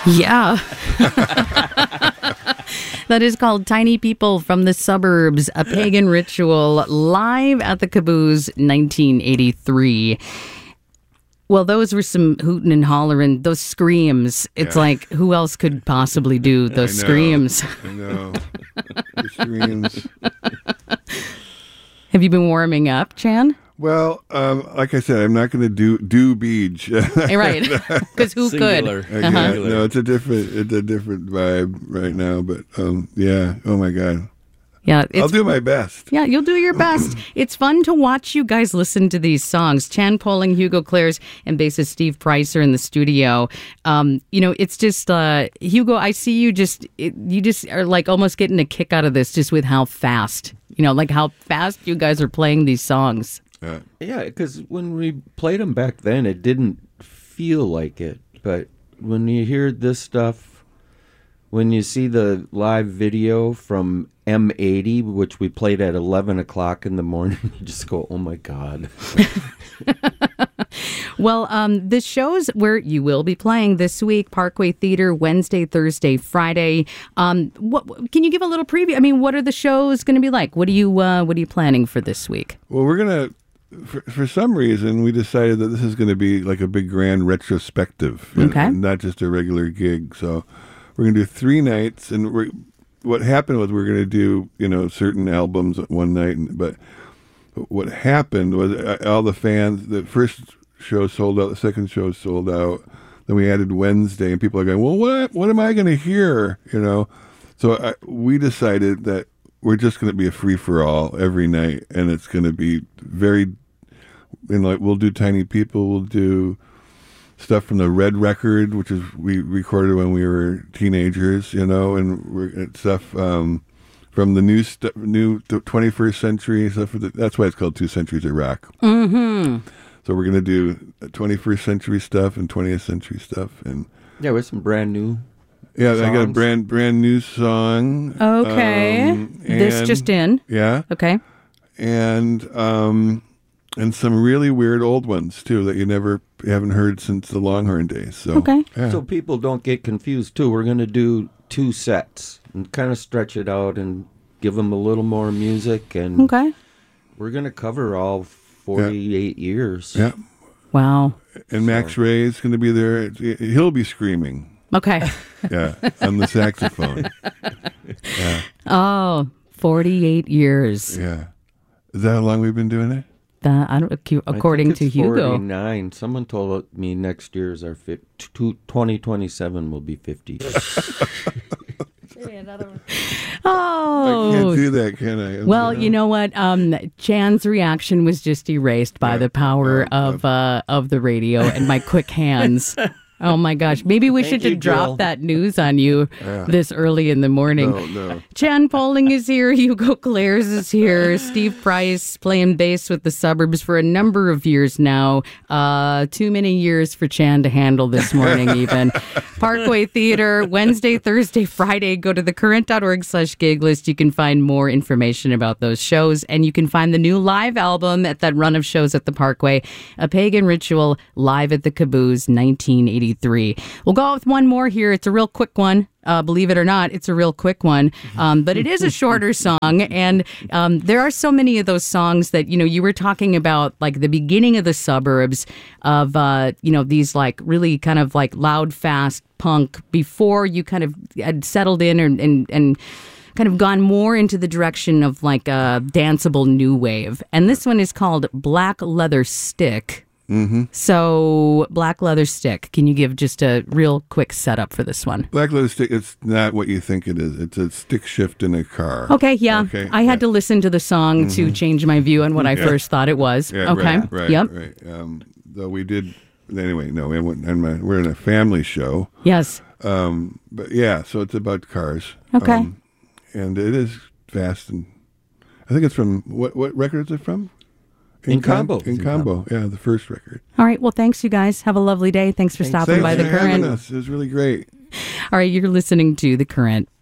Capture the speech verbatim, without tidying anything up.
Yeah. That is called Tiny People from the Suburbs, a pagan ritual, live at the Caboose, nineteen eighty-three. Well, those were some hooting and hollering, those screams. It's yeah. like, who else could possibly do those I screams? I know. The screams. Have you been warming up, Chan? Well, um, like I said, I'm not going to do do beach. Right, because who Singular. could? Uh-huh. Uh-huh. No, it's a different, it's a different vibe right now. But um, yeah, oh my god, yeah, it's, I'll do my best. Yeah, you'll do your best. It's fun to watch you guys listen to these songs. Chan Poling, Hugo Clares, and bassist Steve Price are in the studio. Um, you know, it's just uh, Hugo. I see you just it, you just are like almost getting a kick out of this, just with how fast, you know, like how fast you guys are playing these songs. Uh, yeah, because when we played them back then, it didn't feel like it. But when you hear this stuff, when you see the live video from M eighty, which we played at eleven o'clock in the morning, you just go, oh my God. Well, um, the shows where you will be playing this week, Parkway Theater, Wednesday, Thursday, Friday. Um, what can you give a little preview? I mean, what are the shows going to be like? What are you uh, What are you planning for this week? Well, we're gonna. For, for some reason, we decided that this is going to be like a big grand retrospective, okay. know, not just a regular gig. So we're going to do three nights, and we're, what happened was we we're going to do, you know, certain albums one night, but what happened was all the fans, the first show sold out, the second show sold out, then we added Wednesday, and people are going, well, what what am I going to hear, you know? So I, we decided that we're just going to be a free-for-all every night, and it's going to be very, you know, like we'll do Tiny People, we'll do stuff from the Red Record, which is we recorded when we were teenagers, you know, and we're stuff um, from the new st- new twenty-first century stuff. The, that's why it's called Two Centuries of Rock. Mm-hmm. So we're going to do twenty-first century stuff and twentieth century stuff, and yeah, with some brand new. Yeah, songs. I got a brand brand new song. Okay, um, this just in. Yeah. Okay. And um, and some really weird old ones too that you never haven't heard since the Longhorn days. So okay. Yeah. So people don't get confused too. We're going to do two sets and kind of stretch it out and give them a little more music, and okay. we're going to cover all forty-eight yeah. years. Yeah. Wow. And Max so. Ray is going to be there. He'll be screaming. Okay. Yeah, on the saxophone. Yeah. Oh, forty-eight years. Yeah. Is that how long we've been doing it? That, I don't, according I think it's to Hugo. forty-nine. Someone told me next year is our fi- twenty twenty-seven will be fifty. Oh, I can't do that, can I? Well, you know what? Um, Chan's reaction was just erased by yeah. the power oh, of uh, of the radio and my quick hands. Oh my gosh! Maybe we Thank should you, have dropped Jill. that news on you yeah. this early in the morning. No, no. Chan Poling is here. Hugo Clares is here. Steve Price playing bass with the Suburbs for a number of years now. Uh, too many years for Chan to handle this morning, even. Parkway Theater, Wednesday, Thursday, Friday. Go to thecurrent.org slash gig list. You can find more information about those shows, and you can find the new live album at that run of shows at the Parkway, A Pagan Ritual, live at the Caboose, nineteen eighty-three. We'll go with one more here. It's a real quick one. Uh, believe it or not, it's a real quick one. Um, but it is a shorter song. And um, there are so many of those songs that, you know, you were talking about, like the beginning of the Suburbs of, uh, you know, these like really kind of like loud, fast punk before you kind of had settled in and, and, and kind of gone more into the direction of like a danceable new wave. And this one is called Black Leather Stick. Mm-hmm. So, Black Leather Stick, can you give just a real quick setup for this one? Black Leather Stick, it's not what you think it is. It's a stick shift in a car. Okay, yeah. Okay, I had yeah. to listen to the song Mm-hmm. to change my view on what I yeah. first thought it was. Yeah, okay, right, right, yep. right. Um, though we did, anyway, no, we went, and my, we're in a family show. Yes. Um, but yeah, so it's about cars. Okay. Um, and it is fast, and I think it's from, what, what record is it from? In Combo. In Combo, yeah, the first record. All right, well, thanks, you guys. Have a lovely day. Thanks for Thanks. stopping Thanks by The for having Current. us. It was really great. All right, you're listening to The Current.